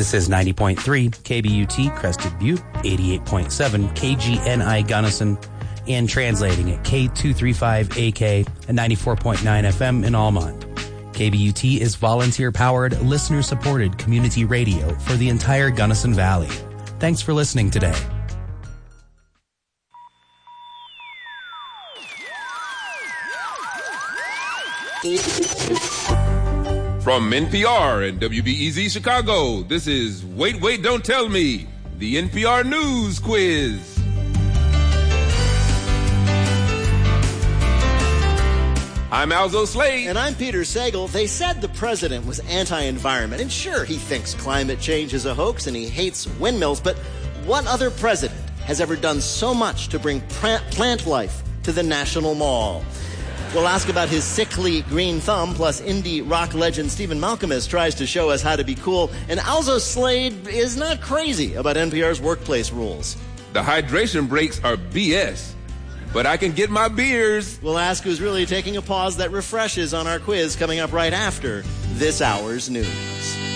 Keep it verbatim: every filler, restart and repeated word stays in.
This is ninety point three K B U T Crested Butte, eighty-eight point seven K G N I Gunnison, and translating at K two thirty-five A K and ninety-four point nine F M in Almont. K B U T is volunteer-powered, listener-supported community radio for the entire Gunnison Valley. Thanks for listening today. From N P R and W B E Z Chicago, this is Wait, Wait, Don't Tell Me, the N P R News Quiz. I'm Alzo Slade. And I'm Peter Sagal. They said the president was anti-environment, and sure, he thinks climate change is a hoax and he hates windmills, but what other president has ever done so much to bring plant life to the National Mall? We'll ask about his sickly green thumb, plus indie rock legend Stephen Malkmus tries to show us how to be cool, and Alzo Slade is not crazy about N P R's workplace rules. The hydration breaks are B S, but I can get my beers. We'll ask who's really taking a pause that refreshes on our quiz coming up right after this hour's news.